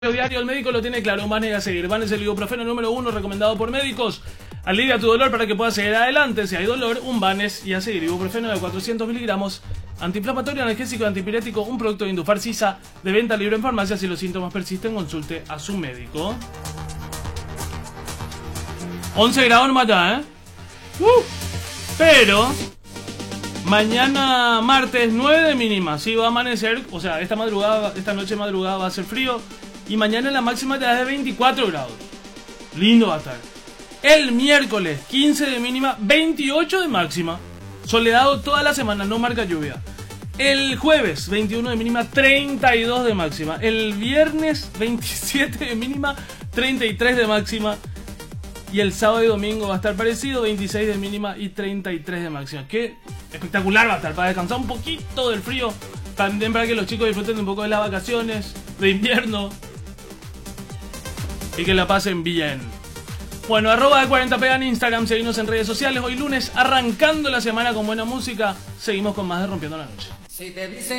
Diario, el médico lo tiene claro, Vane a seguir. Vane es el ibuprofeno número 1 recomendado por médicos. Alivia tu dolor para que puedas seguir adelante. Si hay dolor, un Vanes y a seguir. Ibuprofeno de 400 miligramos, antiinflamatorio, analgésico, antipirético, un producto de Indufar Sisa, de venta libre en farmacia. Si los síntomas persisten, consulte a su médico. 11 grados nomás ya, ¿eh? Pero mañana martes 9 de mínima. Sí va a amanecer, o sea, esta noche madrugada va a ser frío. Y mañana la máxima ya es de 24 grados. Lindo va a estar. El miércoles 15 de mínima, 28 de máxima. Soleado toda la semana, no marca lluvia. El jueves 21 de mínima, 32 de máxima. El viernes 27 de mínima, 33 de máxima. Y el sábado y domingo va a estar parecido, 26 de mínima y 33 de máxima. Qué espectacular va a estar para descansar un poquito del frío. También para que los chicos disfruten un poco de las vacaciones de invierno. Y que la pasen bien. Bueno, arroba de 40pega en Instagram, seguimos en redes sociales. Hoy lunes, arrancando la semana con buena música. Seguimos con más de Rompiendo la Noche. Si te dicen